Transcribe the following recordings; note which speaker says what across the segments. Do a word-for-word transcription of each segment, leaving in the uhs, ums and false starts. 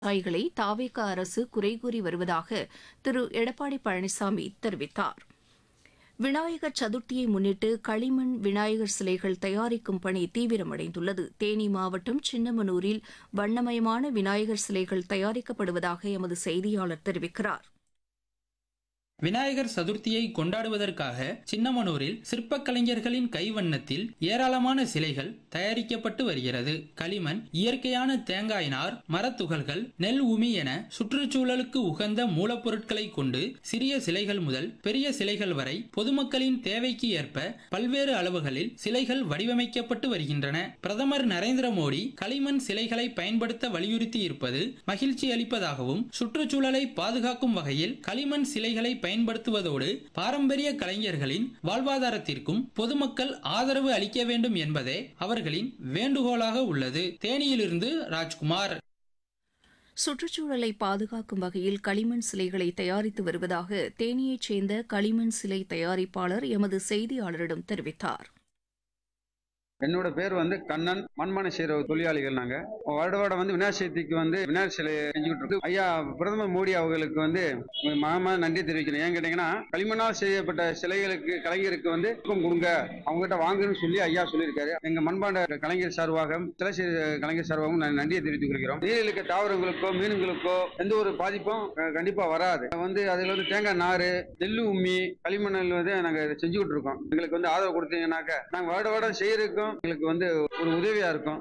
Speaker 1: விவசாயிகளை தாவேக அரசு குறை கூறி வருவதாக திரு எடப்பாடி பழனிசாமி தெரிவித்தார். விநாயகர் சதுர்த்தியை முன்னிட்டு களிமண் விநாயகர் சிலைகள் தயாரிக்கும் பணி தீவிரமடைந்துள்ளது. தேனி மாவட்டம் சின்னமனூரில் வண்ணமயமான விநாயகர் சிலைகள் தயாரிக்கப்படுவதாக எமது செய்தியாளர் தெரிவிக்கிறார்.
Speaker 2: விநாயகர் சதுர்த்தியை கொண்டாடுவதற்காக சின்னமனூரில் சிற்பக் கலைஞர்களின் கைவண்ணத்தில் ஏராளமான சிலைகள் தயாரிக்கப்பட்டு வருகிறது. களிமண், இயற்கையான தேங்காய் நார், மரத்துகள்கள், நெல் உமி என சுற்றுச்சூழலுக்கு உகந்த மூலப்பொருட்களை கொண்டு சிறிய சிலைகள் முதல் பெரிய சிலைகள் வரை பொதுமக்களின் தேவைக்கு ஏற்ப பல்வேறு அளவுகளில் சிலைகள் வடிவமைக்கப்பட்டு வருகின்றன. பிரதமர் நரேந்திர மோடி களிமண் சிலைகளை பயன்படுத்த வலியுறுத்தி இருப்பது மகிழ்ச்சி அளிப்பதாகவும், சுற்றுச்சூழலை பாதுகாக்கும் வகையில் களிமண் சிலைகளை பயன்படுத்துவதோடு பாரம்பரிய கலைஞர்களின் வாழ்வாதாரத்திற்கும் பொதுமக்கள் ஆதரவு அளிக்க வேண்டும் என்பதே அவர்களின் வேண்டுகோளாக உள்ளது. தேனியிலிருந்து ராஜ்குமார்.
Speaker 1: சுற்றுச்சூழலை பாதுகாக்கும் வகையில் களிமண் சிலைகளை தயாரித்து வருவதாக தேனியைச் சேர்ந்த களிமண் சிலை தயாரிப்பாளர் எமது செய்தியாளரிடம் தெரிவித்தார்.
Speaker 3: என்னோட பேர் வந்து கண்ணன். மண்மனை செய்கிற தொழிலாளிகள் நாங்க. வருட வருடம் வந்து விநாயகர் சதுர்த்திக்கு வந்து விநாயகர் சிலை செஞ்சுக்கிட்டு இருக்கு. ஐயா பிரதமர் மோடி அவர்களுக்கு வந்து மகமா நன்றி தெரிவிக்கணும். ஏன் கேட்டீங்கன்னா, களிமண்ணால் செய்யப்பட்ட சிலைகளுக்கு கலைஞருக்கு வந்து ஊக்கம் கொடுங்க, அவங்ககிட்ட வாங்குன்னு சொல்லி ஐயா சொல்லியிருக்காரு. எங்க மண்பாண்ட கலைஞர் சார்பாக, சிலை செய்த கலைஞர் சார்பாகவும் நன்றியை தெரிவித்துக் கொள்கிறோம். நீரில் இருக்க தாவரங்களுக்கோ மீன்களுக்கோ எந்த ஒரு பாதிப்பும் கண்டிப்பா வராது. வந்து அதுல வந்து தேங்காய் நாறு, நெல்லு உம்மி, களிமண்ணில் வந்து நாங்க செஞ்சுக்கிட்டு இருக்கோம். எங்களுக்கு வந்து ஆதரவு கொடுத்தீங்கன்னாக்க நாங்க வருட வருடம் செய்யறதுக்கும் எங்களுக்கு வந்து ஒரு உதவியா இருக்கும்.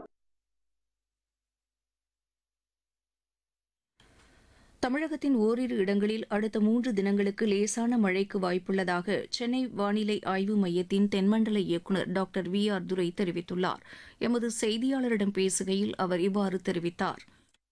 Speaker 1: தமிழகத்தின் ஓரிரு இடங்களில் அடுத்த மூன்று தினங்களுக்கு லேசான மழைக்கு வாய்ப்புள்ளதாக சென்னை வானிலை ஆய்வு மையத்தின் தென்மண்டல இயக்குநர் டாக்டர் வி ஆர் துரை தெரிவித்துள்ளார். எமது செய்தியாளரிடம் பேசுகையில் அவர் இவ்வாறு தெரிவித்தார்.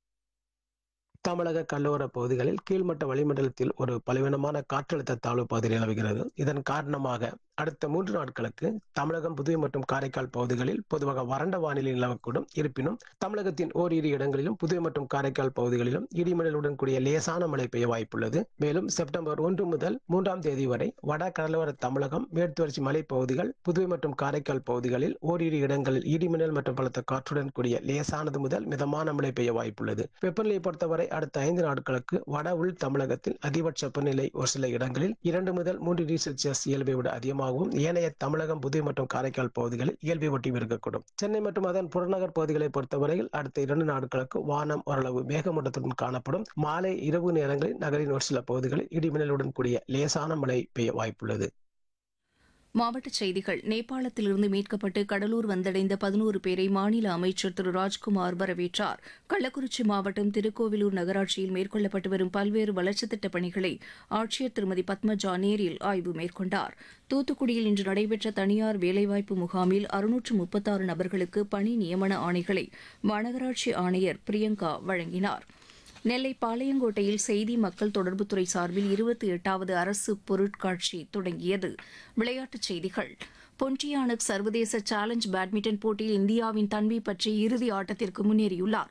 Speaker 4: தமிழக கடலோர பகுதிகளில் கீழ்மட்ட வளிமண்டலத்தில் ஒரு பலவீனமான காற்றழுத்த தாழ்வு பகுதி நிலவுகிறது. இதன் காரணமாக அடுத்த மூன்று நாட்களுக்கு தமிழகம், புதுவை மற்றும் காரைக்கால் பகுதிகளில் பொதுவாக வறண்ட வானிலை நிலவக்கூடும். இருப்பினும் தமிழகத்தின் ஓரிரு இடங்களிலும் புதுவை மற்றும் காரைக்கால் பகுதிகளிலும் இடிமின்னலுடன் கூடிய லேசான மழை பெய்ய வாய்ப்புள்ளது. மேலும் செப்டம்பர் ஒன்று முதல் மூன்றாம் தேதி வரை வட கடலோர தமிழகம், மேற்குவர்ச்சி மலைப்பகுதிகள், புதுவை மற்றும் காரைக்கால் பகுதிகளில் ஓரிரு இடங்களில் இடிமின்னல் மற்றும் பலத்த காற்றுடன் கூடிய லேசானது முதல் மிதமான மழை பெய்ய வாய்ப்புள்ளது. வெப்பநிலையை பொறுத்தவரை அடுத்த ஐந்து நாட்களுக்கு வட உள் தமிழகத்தில் அதிகபட்ச வெப்பநிலை ஒரு சில இடங்களில் இரண்டு முதல் மூன்று டிகிரி செல்சியஸ் இயல்பை விட அதிகமாக, ஏனைய தமிழகம், புதுவை மற்றும் காரைக்கால் பகுதிகளில் இயல்பை ஒட்டி இருக்கக்கூடும். சென்னை மற்றும் அதன் புறநகர் பகுதிகளை பொறுத்தவரையில் அடுத்த இரண்டு நாட்களுக்கு வானம் ஓரளவு மேகமூட்டத்துடன் காணப்படும். மாலை இரவு நேரங்களில் நகரின் ஒரு சில பகுதிகளில் இடிமின்னலுடன் கூடிய லேசான மழை பெய்ய வாய்ப்புள்ளது.
Speaker 1: மாவட்டச் செய்திகள். நேபாளத்திலிருந்து மீட்கப்பட்டு கடலூர் வந்தடைந்த பதினோரு பேரை மாநில அமைச்சர் திரு ராஜ்குமார் வரவேற்றார். கள்ளக்குறிச்சி மாவட்டம் திருக்கோவிலூர் நகராட்சியில் மேற்கொள்ளப்பட்டு வரும் பல்வேறு வளர்ச்சித் திட்டப் பணிகளை ஆட்சியர் திருமதி பத்மஜா நேரில் ஆய்வு மேற்கொண்டார். தூத்துக்குடியில் இன்று நடைபெற்ற தனியார் வேலைவாய்ப்பு முகாமில் அறுநூற்று முப்பத்தாறு நபர்களுக்கு பணி நியமன ஆணைகளை மாநகராட்சி ஆணையர் பிரியங்கா வழங்கினார். நெல்லை பாளையங்கோட்டையில் செய்தி மக்கள் தொடர்புத்துறை சார்பில் இருபத்தி எட்டாவது அரசு பொருட்காட்சி தொடங்கியது. விளையாட்டுச் செய்திகள். பொன்டியானக் சர்வதேச சேலஞ்ச் பேட்மிண்டன் போட்டியில் இந்தியாவின் தன்வி பற்றி இறுதி ஆட்டத்திற்கு முன்னேறியுள்ளார்.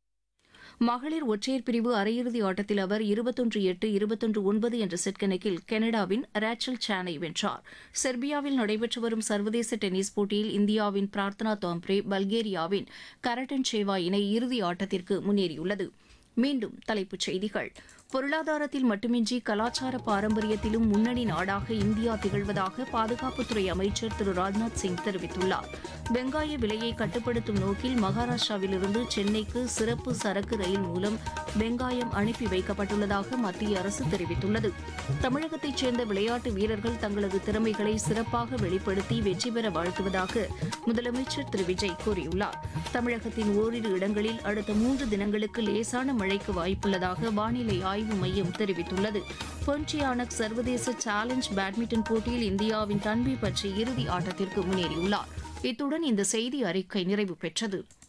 Speaker 1: மகளிர் ஒற்றையர் பிரிவு அரையிறுதி ஆட்டத்தில் அவர் இருபத்தொன்று எட்டு, இருபத்தொன்று ஒன்பது என்ற செட் கணக்கில் கனடாவின் ரேச்சல் சானை வென்றார். செர்பியாவில் நடைபெற்று வரும் சர்வதேச டென்னிஸ் போட்டியில் இந்தியாவின் பிரார்த்தனா தாம்ப்ரே பல்கேரியாவின் கரட்டன் சேவா இணை இறுதி ஆட்டத்திற்கு முன்னேறியுள்ளது. மீண்டும் தலைப்புச் செய்திகள். பொருளாதாரத்தில் மட்டுமின்றி கலாச்சார பாரம்பரியத்திலும் முன்னணி நாடாக இந்தியா திகழ்வதாக பாதுகாப்புத்துறை அமைச்சர் திரு ராஜ்நாத் சிங் தெரிவித்துள்ளார். வெங்காய விலையை கட்டுப்படுத்தும் நோக்கில் மகாராஷ்டிராவிலிருந்து சென்னைக்கு சிறப்பு சரக்கு ரயில் மூலம் வெங்காயம் அனுப்பி வைக்கப்பட்டுள்ளதாக மத்திய அரசு தெரிவித்துள்ளது. தமிழகத்தைச் சேர்ந்த விளையாட்டு வீரர்கள் தங்களது திறமைகளை சிறப்பாக வெளிப்படுத்தி வெற்றி பெற வாழ்த்துவதாக முதலமைச்சர் திரு விஜய் கூறியுள்ளார். தமிழகத்தின் ஓரிரு இடங்களில் அடுத்த மூன்று தினங்களுக்கு லேசான மழைக்கு வாய்ப்புள்ளதாக வானிலை ஆய்வு மையம் தெரிவித்துள்ளது. பொன்டியானக் சர்வதேச சேலஞ்ச் பேட்மிண்டன் போட்டியில் இந்தியாவின் தன்வி பற்றி இறுதி ஆட்டத்திற்கு முன்னேறியுள்ளார். இத்துடன் இந்த செய்தி அறிக்கை நிறைவு பெற்றது.